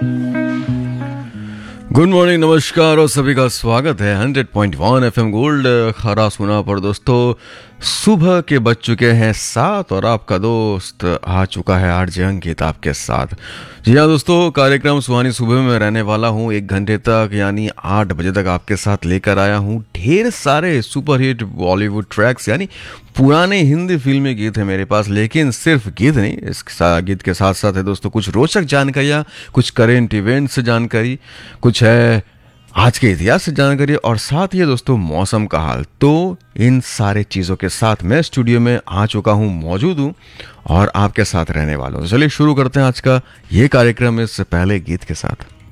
Good morning, नमस्कार और सभी का स्वागत है 100.1 एफएम गोल्ड खरा सुना पर। दोस्तों, सुबह के बज चुके हैं 7 और आपका दोस्त आ चुका है आरजे अंकित आपके साथ। जी हाँ दोस्तों, कार्यक्रम सुहानी सुबह में रहने वाला हूँ 1 घंटे तक, यानी 8 बजे तक आपके साथ लेकर आया हूँ ढेर सारे सुपरहिट बॉलीवुड ट्रैक्स, यानी पुराने हिंदी फिल्मी गीत है मेरे पास। लेकिन सिर्फ गीत नहीं, इस गीत के साथ साथ है दोस्तों कुछ रोचक जानकारियाँ, कुछ करेंट इवेंट से जानकारी, कुछ है आज के इतिहास से जानकारी, और साथ ही दोस्तों मौसम का हाल। तो इन सारे चीज़ों के साथ मैं स्टूडियो में आ चुका हूँ, मौजूद हूँ और आपके साथ रहने वाला हूँ। चलिए शुरू करते हैं आज का ये कार्यक्रम इस पहले गीत के साथ।